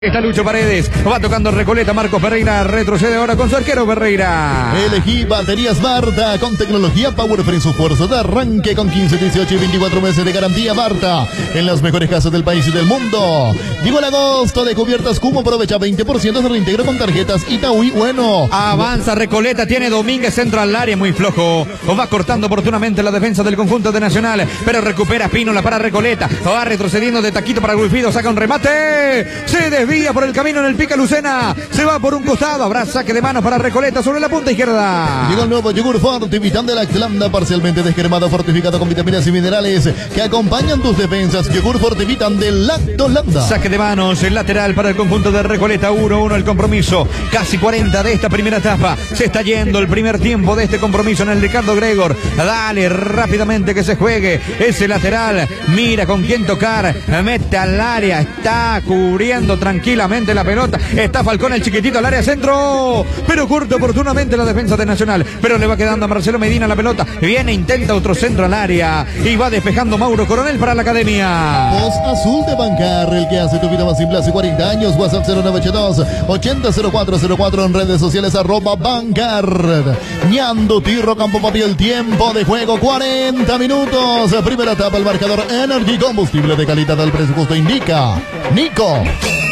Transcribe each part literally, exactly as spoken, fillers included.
Está Lucho Paredes, va tocando Recoleta, Marcos Ferreira retrocede ahora con su arquero Ferreira. Elegí baterías Barta con tecnología Powerfree en su fuerza de arranque con quince, dieciocho y veinticuatro meses de garantía Barta en las mejores casas del país y del mundo. Llegó el agosto de cubiertas Cumo, aprovecha veinte por ciento de reintegro con tarjetas Itaú. Bueno, avanza Recoleta, tiene Domínguez centro al área, muy flojo. Va cortando oportunamente la defensa del conjunto de Nacional, pero recupera Pínola para Recoleta. Va retrocediendo de taquito para Wilfrido, saca un remate. Se desvía por el camino en el pica Lucena, se va por un costado, habrá saque de manos para Recoleta sobre la punta izquierda. Llegó el nuevo yogur Fortivitan de la Lactlanda, parcialmente descremado, fortificado con vitaminas y minerales que acompañan tus defensas. Yogur Fortivitan de Lactolanda. Saque de manos, el lateral para el conjunto de Recoleta, uno uno el compromiso, casi cuarenta de esta primera etapa. Se está yendo el primer tiempo de este compromiso en el Ricardo Gregor. Dale rápidamente que se juegue ese lateral, mira con quién tocar, mete al área, está cubriendo tranquilo tranquilamente la pelota, está Falcón el chiquitito al área centro, pero corta oportunamente la defensa de Nacional, pero le va quedando a Marcelo Medina la pelota, viene, intenta otro centro al área y va despejando Mauro Coronel para la academia. Voz azul de Bancar, el que hace tu vida más simple hace cuarenta años. WhatsApp cero nueve ocho dos, ochenta cero cuatro cero cuatro, en redes sociales arroba Bancar. Ñando Tirro Campo Papi, el tiempo de juego cuarenta minutos, primera etapa, el marcador Energy, combustible de calidad del presupuesto indica Nico.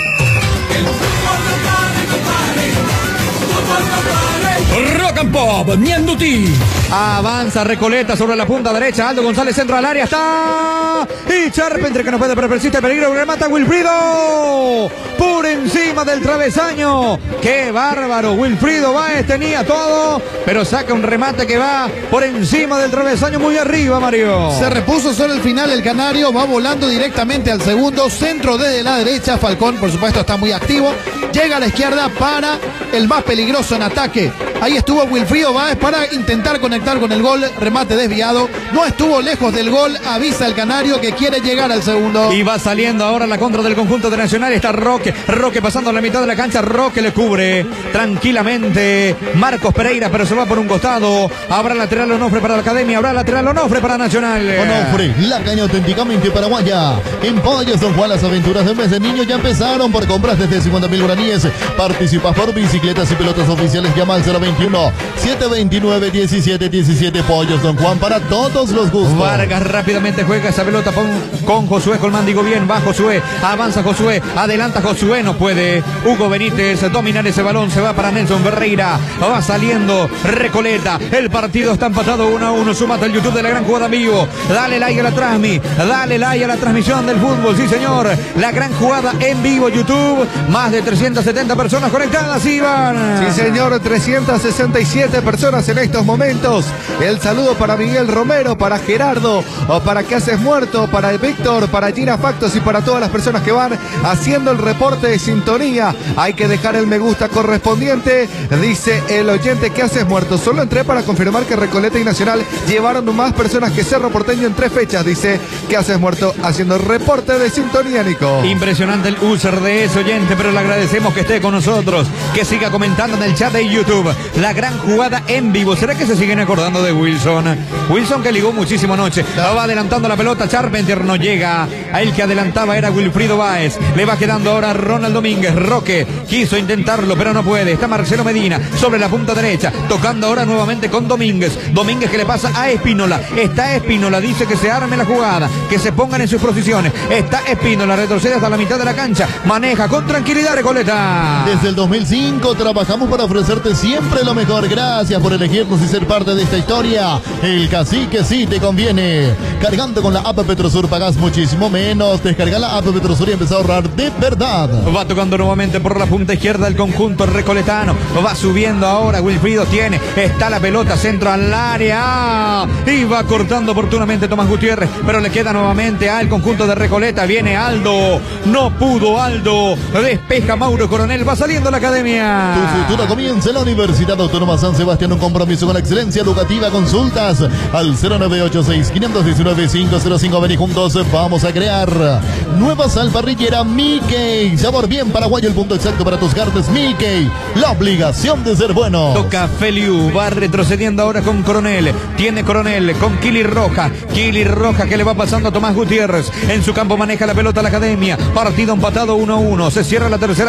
Rock and Pop, Ñanduti. Avanza Recoleta sobre la punta derecha, Aldo González centro al área, está y Charpenter que no puede, pero persiste peligro, remata Wilfrido por encima del travesaño. Qué bárbaro, Wilfrido Báez tenía todo, pero saca un remate que va por encima del travesaño, muy arriba, Mario. Se repuso solo el final, el canario va volando directamente al segundo, centro desde la derecha, Falcón por supuesto está muy activo, llega a la izquierda para el más peligroso en ataque. Ahí estuvo Wilfrido Báez para intentar conectar con el gol, remate desviado, no estuvo lejos del gol, avisa el canario que quiere llegar al segundo. Y va saliendo ahora la contra del conjunto de Nacional, está Roque, Roque pasando a la mitad de la cancha, Roque le cubre tranquilamente Marcos Pereira, pero se va por un costado, habrá lateral Onofre para la academia, habrá lateral Onofre para Nacional. Onofre, la caña auténticamente paraguaya. En Pollos Don Juan, las aventuras de mes de niños ya empezaron por compras desde cincuenta mil guaraníes. Participa por bicicletas y pelotas oficiales, llama al cero veintiuno, setecientos veintinueve, diecisiete diecisiete. Pollos Don Juan para todos los gustos. Vargas rápidamente juega esa pelota con, con Josué Colmán, digo bien, va Josué, avanza Josué, adelanta Josué, no puede Hugo Benítez dominar ese balón, se va para Nelson Ferreira, va saliendo Recoleta, el partido está empatado uno a uno, súmate al YouTube de la gran jugada en vivo, dale like a la transmi, dale like a la transmisión del fútbol, sí señor, la gran jugada en vivo YouTube, más de trescientas setenta personas conectadas, Iván. Sí señor, trescientas sesenta y siete personas en estos momentos. El saludo para Miguel Romero, para Gerardo, o para Que Haces Muerto, para Víctor, para Gina Factos y para todas las personas que van haciendo el reporte de sintonía. Hay que dejar el me gusta correspondiente, dice el oyente Que Haces Muerto. Solo entré para confirmar que Recoleta y Nacional llevaron más personas que Cerro Porteño en tres fechas, dice Que Haces Muerto, haciendo el reporte de sintonía, Nico. Impresionante el user de ese oyente, pero le agradecemos que esté con nosotros, que siga comentando en el chat de YouTube. La gran jugada en vivo. ¿Será que se siguen acordando de Wilson? Wilson que ligó muchísimo anoche. Va adelantando la pelota. Charpenter no llega. A el que adelantaba era Wilfrido Báez. Le va quedando ahora Ronald Domínguez. Roque quiso intentarlo, pero no puede. Está Marcelo Medina sobre la punta derecha. Tocando ahora nuevamente con Domínguez. Domínguez que le pasa a Espínola. Está Espínola. Dice que se arme la jugada. Que se pongan en sus posiciones. Está Espínola. Retrocede hasta la mitad de la cancha. Maneja con tranquilidad Recoleta. Desde el dos mil cinco trabajamos para ofrecerte siempre lo mejor. Gracias por elegirnos y ser parte de esta historia. El cacique sí te conviene. Cargando con la app Petrosur pagas muchísimo menos. Descarga la app Petrosur y empieza a ahorrar de verdad. Va tocando nuevamente por la punta izquierda el conjunto recoletano. Va subiendo ahora. Wilfrido tiene. Está la pelota centro al área. Y va cortando oportunamente Tomás Gutiérrez. Pero le queda nuevamente al conjunto de Recoleta. Viene Aldo. No pudo Aldo. Despeja Mauro Coronel. Va saliendo la academia. Tu futuro comienza en la Universidad Universidad Autónoma San Sebastián, un compromiso con la excelencia educativa. Consultas al cero nueve ocho seis, cinco uno nueve, cinco cero cinco. Ven y juntos vamos a crear nueva sal parrillera Mickey. Sabor bien paraguayo, el punto exacto para tus carnes. Mickey, la obligación de ser bueno. Toca Feliu, va retrocediendo ahora con Coronel. Tiene Coronel con Kili Roja. Kili Roja que le va pasando a Tomás Gutiérrez. En su campo maneja la pelota la academia. Partido empatado uno a uno. Se cierra la tercera.